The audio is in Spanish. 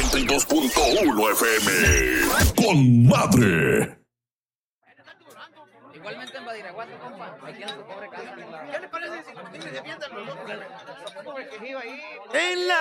92.1 FM. Con madre. Igualmente en Badiraguato, compa, aquí en su pobre casa. ¿Qué le parece si los tigres se piensan los otros? En la